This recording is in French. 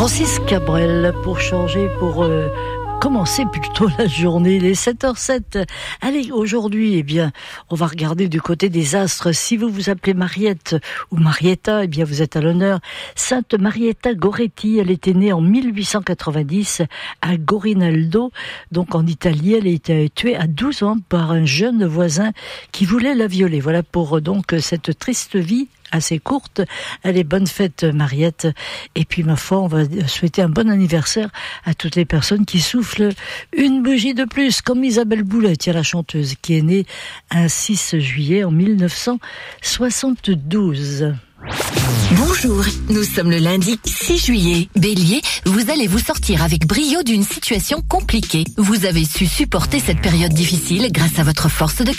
Francis Cabrel pour changer, pour commencer plutôt la journée, les 7h07. Allez, aujourd'hui, eh bien, on va regarder du côté des astres. Si vous vous appelez Mariette ou Marietta, eh bien, vous êtes à l'honneur. Sainte Marietta Goretti, elle était née en 1890 à Gorinaldo, donc en Italie. Elle a été tuée à 12 ans par un jeune voisin qui voulait la violer. Voilà pour donc cette triste vie assez courte. Allez, bonne fête Mariette. Et puis ma foi, on va souhaiter un bon anniversaire à toutes les personnes qui soufflent une bougie de plus, comme Isabelle Boulet, la chanteuse, qui est née un 6 juillet en 1972. Bonjour, nous sommes le lundi 6 juillet. Bélier, vous allez vous sortir avec brio d'une situation compliquée. Vous avez su supporter cette période difficile grâce à votre force de